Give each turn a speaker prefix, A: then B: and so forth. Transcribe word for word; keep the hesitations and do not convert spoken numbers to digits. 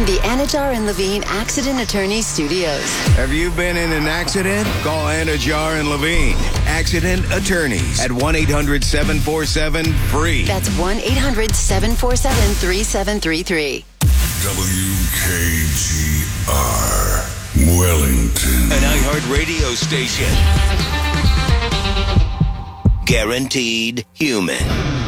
A: the Anajar and Levine Accident Attorney Studios.
B: Have you been in an accident? Call Anajar and Levine, Accident Attorneys, at one eight hundred seven four seven free.
A: That's one eight hundred seven four seven three seven three three.
C: W K G R, Wellington.
D: An iHeart radio station. Guaranteed human.